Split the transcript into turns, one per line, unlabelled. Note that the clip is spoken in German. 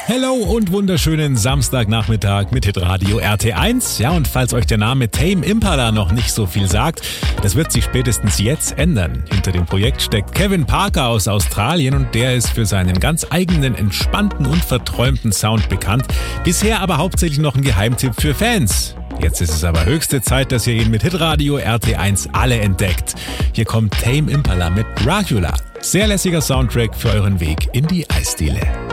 Hello und wunderschönen Samstagnachmittag mit Hitradio RT1. Ja, und falls euch der Name Tame Impala noch nicht so viel sagt, das wird sich spätestens jetzt ändern. Hinter dem Projekt steckt Kevin Parker aus Australien und der ist für seinen ganz eigenen, entspannten und verträumten Sound bekannt. Bisher aber hauptsächlich noch ein Geheimtipp für Fans. Jetzt ist es aber höchste Zeit, dass ihr ihn mit Hitradio RT1 alle entdeckt. Hier kommt Tame Impala mit Dracula. Sehr lässiger Soundtrack für euren Weg in die Eisdiele.